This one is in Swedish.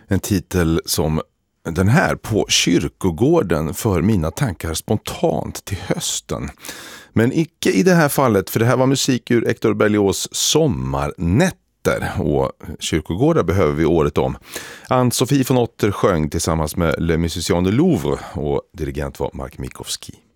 En titel som den här, På kyrkogården, för mina tankar spontant till hösten. Men icke i det här fallet, för det här var musik ur Hector Berlioz Sommarnätter, och kyrkogårdar behöver vi året om. Ann-Sofie von Otter sjöng tillsammans med Le Musiciens de Louvre och dirigent var Mark Minkowski.